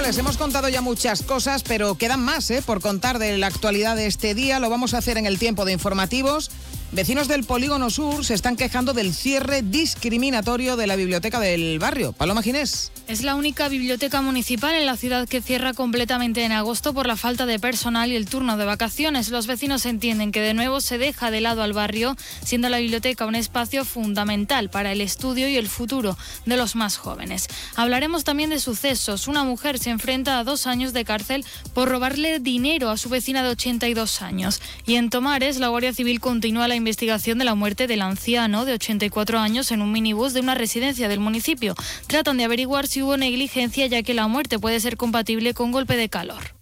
les hemos contado ya muchas cosas, pero quedan más por contar de la actualidad de este día. Lo vamos a hacer en el tiempo de informativos. Vecinos del Polígono Sur se están quejando del cierre discriminatorio de la biblioteca del barrio. Paloma Ginés. Es la única biblioteca municipal en la ciudad que cierra completamente en agosto por la falta de personal y el turno de vacaciones. Los vecinos entienden que de nuevo se deja de lado al barrio, siendo la biblioteca un espacio fundamental para el estudio y el futuro de los más jóvenes. Hablaremos también de sucesos. Una mujer se enfrenta a 2 años de cárcel por robarle dinero a su vecina de 82 años. Y en Tomares, la Guardia Civil continúa la investigación de la muerte del anciano de 84 años en un minibús de una residencia del municipio. Tratan de averiguar si hubo negligencia, ya que la muerte puede ser compatible con golpe de calor.